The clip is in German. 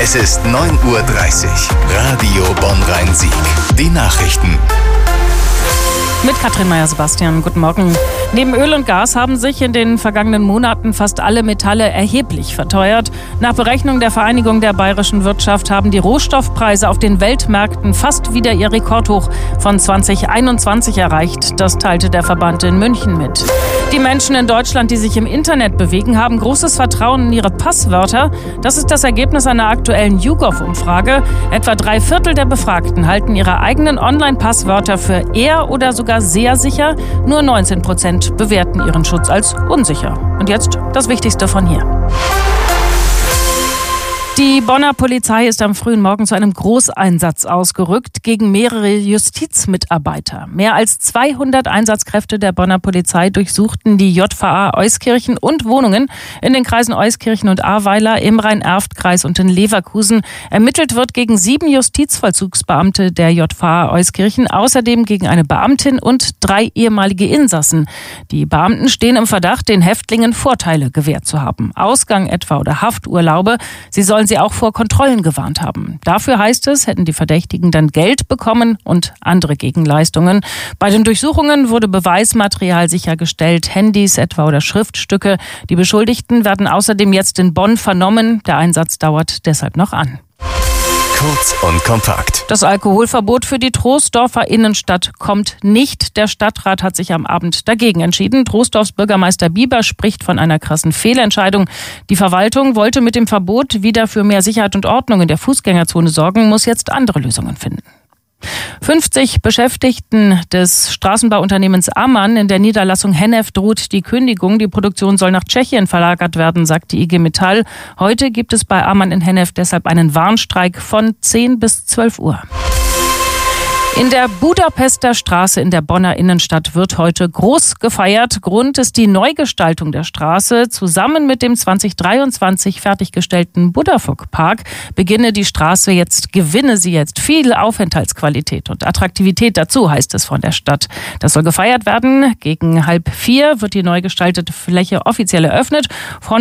Es ist 9:30 Uhr. Radio Bonn-Rhein-Sieg. Die Nachrichten. Mit Katrin Meyer-Sebastian, guten Morgen. Neben Öl und Gas haben sich in den vergangenen Monaten fast alle Metalle erheblich verteuert. Nach Berechnung der Vereinigung der bayerischen Wirtschaft haben die Rohstoffpreise auf den Weltmärkten fast wieder ihr Rekordhoch von 2021 erreicht. Das teilte der Verband in München mit. Die Menschen in Deutschland, die sich im Internet bewegen, haben großes Vertrauen in ihre Passwörter. Das ist das Ergebnis einer aktuellen YouGov-Umfrage. Etwa 3/4 der Befragten halten ihre eigenen Online-Passwörter für eher oder sogar sehr sicher. Nur 19% bewerten ihren Schutz als unsicher. Und jetzt das Wichtigste von hier. Die Bonner Polizei ist am frühen Morgen zu einem Großeinsatz ausgerückt gegen mehrere Justizmitarbeiter. Mehr als 200 Einsatzkräfte der Bonner Polizei durchsuchten die JVA Euskirchen und Wohnungen in den Kreisen Euskirchen und Ahrweiler im Rhein-Erft-Kreis und in Leverkusen. Ermittelt wird gegen 7 Justizvollzugsbeamte der JVA Euskirchen, außerdem gegen eine Beamtin und 3 ehemalige Insassen. Die Beamten stehen im Verdacht, den Häftlingen Vorteile gewährt zu haben. Ausgang etwa oder Hafturlaube. Sie sollen sie auch vor Kontrollen gewarnt haben. Dafür, heißt es, hätten die Verdächtigen dann Geld bekommen und andere Gegenleistungen. Bei den Durchsuchungen wurde Beweismaterial sichergestellt, Handys etwa oder Schriftstücke. Die Beschuldigten werden außerdem jetzt in Bonn vernommen. Der Einsatz dauert deshalb noch an. Kurz und kompakt. Das Alkoholverbot für die Troisdorfer Innenstadt kommt nicht. Der Stadtrat hat sich am Abend dagegen entschieden. Troisdorfs Bürgermeister Bieber spricht von einer krassen Fehlentscheidung. Die Verwaltung wollte mit dem Verbot wieder für mehr Sicherheit und Ordnung in der Fußgängerzone sorgen, muss jetzt andere Lösungen finden. 50 Beschäftigten des Straßenbauunternehmens Ammann in der Niederlassung Hennef droht die Kündigung. Die Produktion soll nach Tschechien verlagert werden, sagt die IG Metall. Heute gibt es bei Ammann in Hennef deshalb einen Warnstreik von 10 bis 12 Uhr. In der Budapester Straße in der Bonner Innenstadt wird heute groß gefeiert. Grund ist die Neugestaltung der Straße. Zusammen mit dem 2023 fertiggestellten Budafok-Park gewinne sie jetzt viel Aufenthaltsqualität und Attraktivität dazu, heißt es von der Stadt. Das soll gefeiert werden. Gegen 3:30 wird die neu gestaltete Fläche offiziell eröffnet. Von